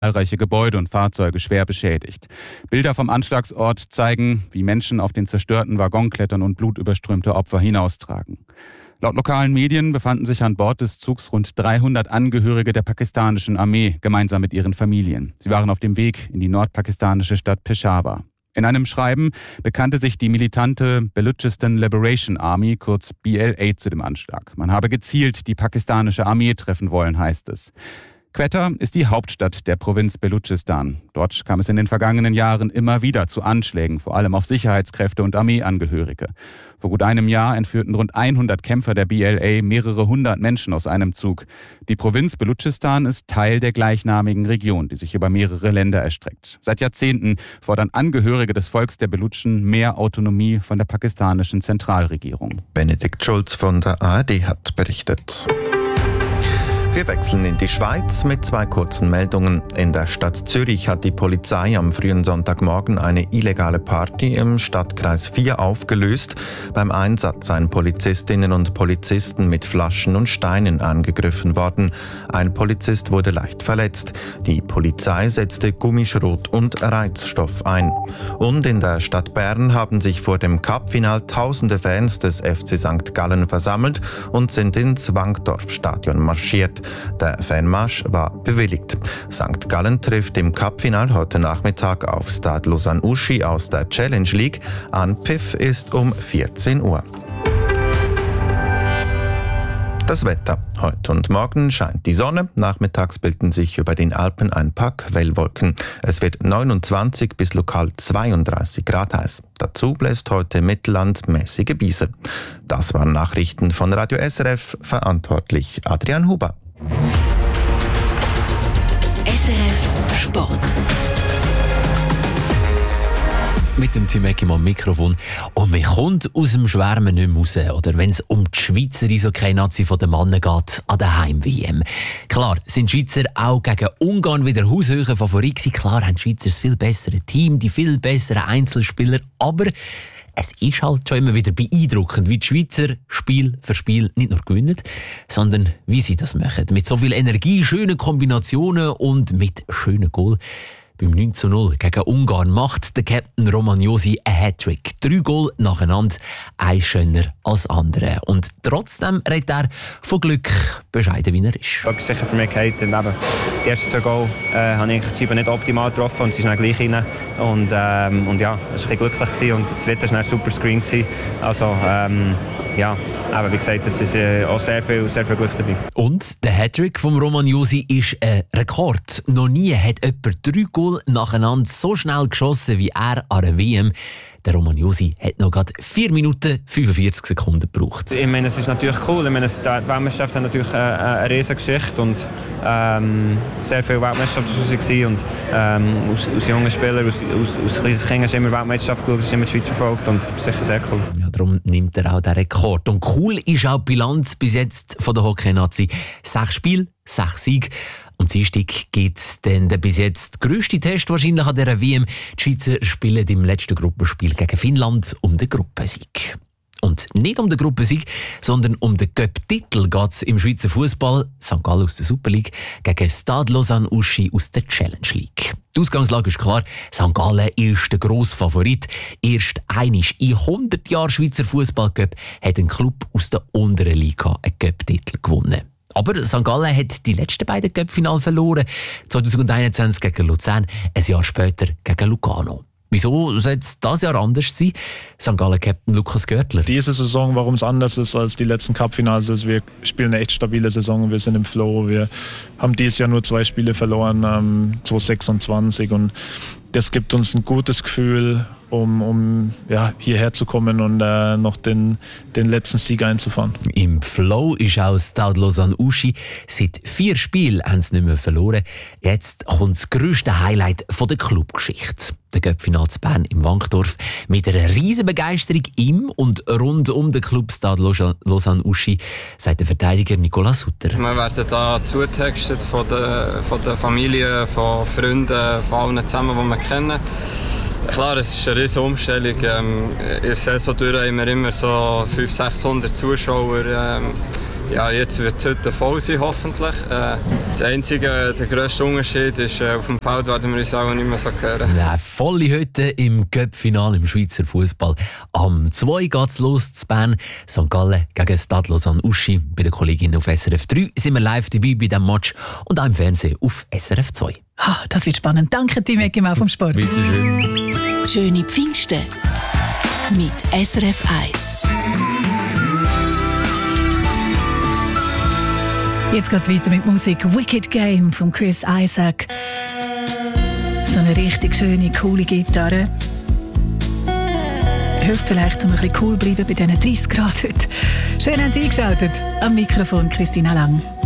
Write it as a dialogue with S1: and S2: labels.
S1: zahlreiche Gebäude und Fahrzeuge schwer beschädigt. Bilder vom Anschlagsort zeigen, wie Menschen auf den zerstörten Waggon klettern und blutüberströmte Opfer hinaustragen. Laut lokalen Medien befanden sich an Bord des Zugs rund 300 Angehörige der pakistanischen Armee, gemeinsam mit ihren Familien. Sie waren auf dem Weg in die nordpakistanische Stadt Peshawar. In einem Schreiben bekannte sich die militante Baluchistan Liberation Army, kurz BLA, zu dem Anschlag. Man habe gezielt die pakistanische Armee treffen wollen, heißt es. Quetta ist die Hauptstadt der Provinz Baluchistan. Dort kam es in den vergangenen Jahren immer wieder zu Anschlägen, vor allem auf Sicherheitskräfte und Armeeangehörige. Vor gut einem Jahr entführten rund 100 Kämpfer der BLA mehrere hundert Menschen aus einem Zug. Die Provinz Baluchistan ist Teil der gleichnamigen Region, die sich über mehrere Länder erstreckt. Seit Jahrzehnten fordern Angehörige des Volks der Belutschen mehr Autonomie von der pakistanischen Zentralregierung.
S2: Benedikt Schulz von der ARD hat berichtet. Wir wechseln in die Schweiz mit 2 kurzen Meldungen. In der Stadt Zürich hat die Polizei am frühen Sonntagmorgen eine illegale Party im Stadtkreis 4 aufgelöst. Beim Einsatz seien Polizistinnen und Polizisten mit Flaschen und Steinen angegriffen worden. Ein Polizist wurde leicht verletzt. Die Polizei setzte Gummischrot und Reizstoff ein. Und in der Stadt Bern haben sich vor dem Cup-Final tausende Fans des FC St. Gallen versammelt und sind ins Wankdorf-Stadion marschiert. Der Fanmarsch war bewilligt. St. Gallen trifft im Cup-Final heute Nachmittag auf Stade Lausanne-Uschi aus der Challenge League. Anpfiff ist um 14 Uhr. Das Wetter. Heute und morgen scheint die Sonne. Nachmittags bilden sich über den Alpen ein paar Quellwolken. Es wird 29 bis lokal 32 Grad heiß. Dazu bläst heute mittellandmäßige Brise. Das waren Nachrichten von Radio SRF. Verantwortlich Adrian Huber.
S3: SRF Sport. Mit dem Tim Eckim am Mikrofon. Und man kommt aus dem Schwärmen nicht mehr raus. Oder wenn es um die Schweizer Eishockey-Nazi von den Männern geht, an der Heim-WM. Klar, sind die Schweizer auch gegen Ungarn wieder haushöher Favorit gewesen. Klar haben die Schweizer das viel bessere Team, die viel besseren Einzelspieler. Aber es ist halt schon immer wieder beeindruckend, wie die Schweizer Spiel für Spiel nicht nur gewinnen, sondern wie sie das machen. Mit so viel Energie, schönen Kombinationen und mit schönen Goal. Beim 9:0 gegen Ungarn macht der Captain Romagnosi einen Hattrick. 3 Goal nacheinander, ein schöner als andere. Und trotzdem redet er von Glück, bescheiden wie er ist.
S4: Das ist sicher für mich gehalten. Die ersten 2 Goal habe ich die Scheibe nicht optimal getroffen und sie ist dann gleich rein. Und ja, es war ein bisschen glücklich gewesen. Und das dritte war ein super Screen gewesen. Also ja, aber wie gesagt, es ist auch sehr viel Glück dabei.
S3: Und der Hattrick vom Romagnosi ist ein Rekord. Noch nie hat jemand 3 Goal nacheinander so schnell geschossen wie er an der WM. Der Romagnosi hat noch gerade 4 Minuten 45 Sekunden gebraucht.
S4: Ich meine, es ist natürlich cool. Ich meine, die Weltmeisterschaft hat natürlich eine riesige Geschichte und sehr viele Weltmeisterschaften und aus jungen Spielern, aus kleinen Kindern ist immer Weltmeisterschaft geschaut, ist immer die Schweiz verfolgt und sicher sehr cool.
S3: Ja, darum nimmt er auch den Rekord. Und cool ist auch die Bilanz bis jetzt von der Hockey-Nazi. 6 Spiele, 6 Siege. Am Dienstag gibt es dann den bis jetzt grössten Test wahrscheinlich an dieser WM. Die Schweizer spielen im letzten Gruppenspiel gegen Finnland um den Gruppensieg. Und nicht um den Gruppensieg, sondern um den Cup-Titel geht es im Schweizer Fußball. St. Gallen aus der Super League gegen Stade Lausanne-Uschi aus der Challenge League. Die Ausgangslage ist klar, St. Gallen ist der grosse Favorit. Erst einmal in 100 Jahren Schweizer Fußball-Cup hat ein Club aus der unteren Liga einen Cup-Titel gewonnen. Aber St. Gallen hat die letzten beiden Cup-Finale verloren. 2021 gegen Luzern, ein Jahr später gegen Lugano. Wieso soll es dieses Jahr anders sein? St. Gallen-Captain Lukas Görtler.
S5: Diese Saison, warum es anders ist als die letzten Cup-Finals, ist, wir spielen eine echt stabile Saison, wir sind im Flow. Wir haben dieses Jahr nur 2 Spiele verloren, 2026. Und das gibt uns ein gutes Gefühl, um hierher zu kommen und noch den letzten Sieg einzufahren.
S3: Im Flow ist auch Stade Lausanne-Uschi. Seit 4 Spielen haben sie nicht mehr verloren. Jetzt kommt das grösste Highlight der Clubgeschichte. Der Cup-Final zu Bern im Wankdorf mit einer riesen Begeisterung im und rund um den Club Stade Lausanne-Uschi, sagt der Verteidiger Nicolas Sutter.
S6: Wir werden hier zugetextet von der Familie, von Freunden, von allen zusammen, die wir kennen. Klar, es ist eine riesige Umstellung. In der Saison haben wir immer so 500-600 Zuschauer. jetzt wird heute voll sein, hoffentlich. Das einzige, der grösste Unterschied ist, auf dem Feld werden wir uns auch nicht mehr so hören.
S3: Ja, volle Hütte im Cup-Finale im Schweizer Fußball. Am 2 geht's los zu Bern. St. Gallen gegen Stade Lausanne-Uschi. Bei den Kolleginnen auf SRF 3 sind wir live dabei bei diesem Match und auch im Fernsehen auf SRF 2.
S7: Das wird spannend. Danke, Tim Eckemann vom Sport.
S3: Bitte schön.
S8: Schöne Pfingsten mit SRF 1.
S7: Jetzt geht's weiter mit Musik. Wicked Game von Chris Isaak. So eine richtig schöne, coole Gitarre. Hilft vielleicht, um ein bisschen cool zu bleiben bei diesen 30 Grad heute. Schön haben Sie eingeschaltet. Am Mikrofon Christina Lang.